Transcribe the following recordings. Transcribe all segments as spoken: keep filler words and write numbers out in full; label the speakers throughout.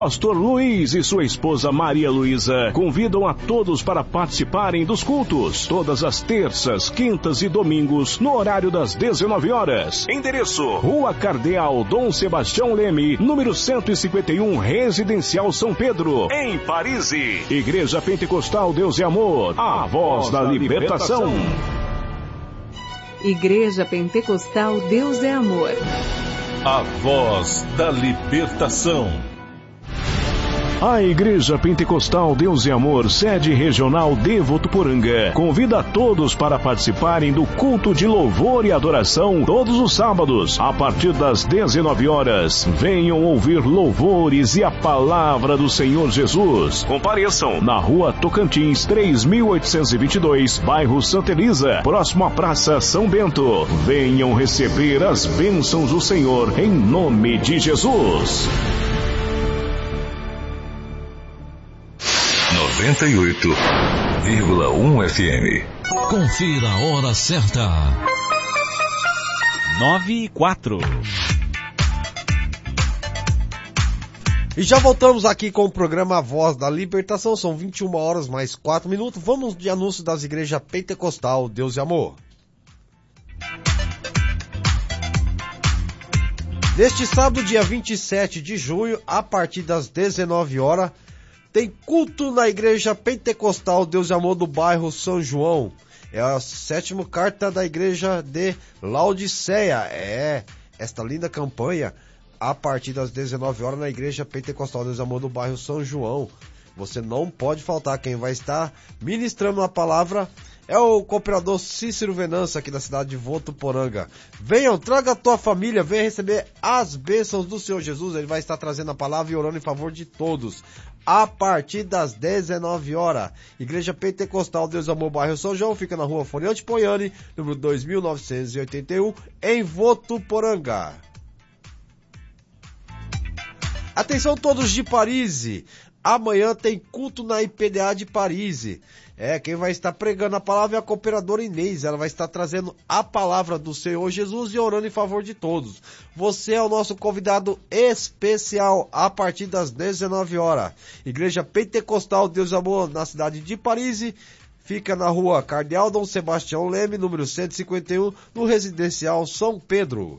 Speaker 1: Pastor Luiz e sua esposa Maria Luísa convidam a todos para participarem dos cultos, todas as terças, quintas e domingos, no horário das dezenove horas. Endereço: Rua Cardeal Dom Sebastião Leme, número cento e cinquenta e um, Residencial São Pedro, em Paris. Igreja Pentecostal Deus e Amor, a voz da libertação.
Speaker 2: Igreja Pentecostal Deus é Amor,
Speaker 3: a voz da libertação.
Speaker 1: A Igreja Pentecostal Deus e Amor, sede regional de Votuporanga, convida a todos para participarem do culto de louvor e adoração todos os sábados, a partir das dezenove horas. Venham ouvir louvores e a palavra do Senhor Jesus. Compareçam na Rua Tocantins, três mil oitocentos e vinte e dois, bairro Santa Elisa, próximo à Praça São Bento. Venham receber as bênçãos do Senhor, em nome de Jesus.
Speaker 3: noventa e oito vírgula um F M.
Speaker 4: Confira a hora certa.
Speaker 5: Nove e quatro.
Speaker 6: E já voltamos aqui com o programa A Voz da Libertação. São vinte e uma horas mais quatro minutos. Vamos de anúncio das igrejas Pentecostal Deus e Amor. Neste sábado, dia vinte e sete de junho, a partir das dezenove horas, tem culto na Igreja Pentecostal Deus e Amor do bairro São João. É a sétima carta da Igreja de Laodiceia. É esta linda campanha a partir das dezenove horas na Igreja Pentecostal Deus e Amor do bairro São João. Você não pode faltar. Quem vai estar ministrando a palavra é o cooperador Cícero Venâncio, aqui da cidade de Votuporanga. Venham, traga a tua família, venha receber as bênçãos do Senhor Jesus. Ele vai estar trazendo a palavra e orando em favor de todos. A partir das dezenove horas, Igreja Pentecostal Deus e Amor, bairro São João, fica na rua Floriante Poiani, número dois mil novecentos e oitenta e um, em Votuporanga. Atenção todos de Paris, amanhã tem culto na I P D A de Paris. É, quem vai estar pregando a palavra é a cooperadora Inês. Ela vai estar trazendo a palavra do Senhor Jesus e orando em favor de todos. Você é o nosso convidado especial a partir das dezenove horas. Igreja Pentecostal Deus e Amor, na cidade de Paris. Fica na rua Cardeal Dom Sebastião Leme, número cento e cinquenta e um, no Residencial São Pedro.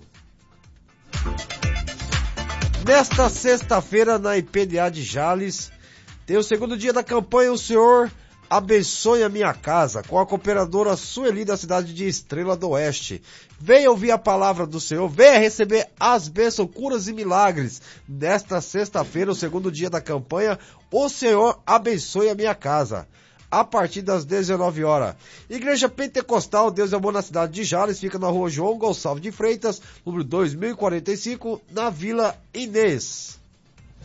Speaker 6: Nesta sexta-feira, na I P D A de Jales, tem o segundo dia da campanha O Senhor Abençoe a Minha Casa, com a cooperadora Sueli da cidade de Estrela do Oeste. Venha ouvir a palavra do Senhor, venha receber as bênçãos, curas e milagres. Nesta sexta-feira, o segundo dia da campanha O Senhor Abençoe a Minha Casa, a partir das dezenove horas. Igreja Pentecostal Deus e Amor, na cidade de Jales, fica na rua João Gonçalves de Freitas, número dois mil e quarenta e cinco, na Vila Inês.